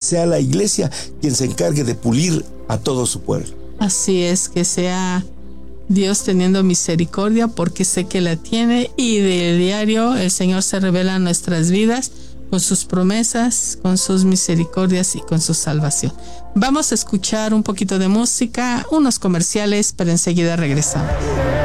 sea la iglesia quien se encargue de pulir a todo su pueblo. Así es, que sea Dios teniendo misericordia, porque sé que la tiene, y de diario el Señor se revela en nuestras vidas con sus promesas, con sus misericordias y con su salvación. Vamos a escuchar un poquito de música, unos comerciales, pero enseguida regresamos.